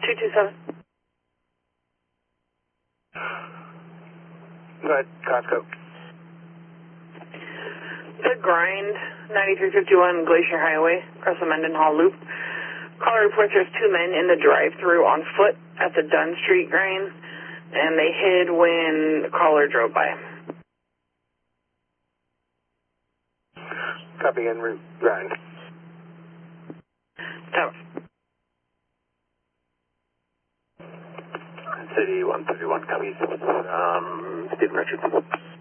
227. Go ahead, Costco. The grind, 9351 Glacier Highway, across the Mendenhall Loop. Caller reports there's two men in the drive-thru on foot at the Dunn Street grind, and they hid when the caller drove by. Copy en route, grind. Tower. City 131, copy. Stephen Richards.